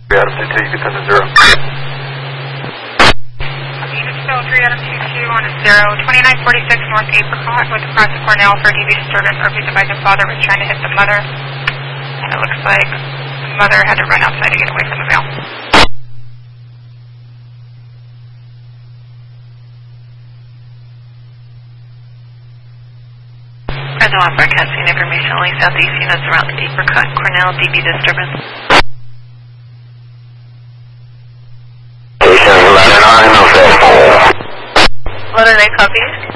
Adam 22, you can send a 0. Unit still 3 Adam 22 on a 0, 2946 North Apricot with the cross of Cornell for DV disturbance. Or please advise the father was trying to hit the mother. And it looks like the mother had to run outside to get away from the male. Present one broadcasting information only southeast units around the Apricot Cornell DV disturbance. Letter 9 copies.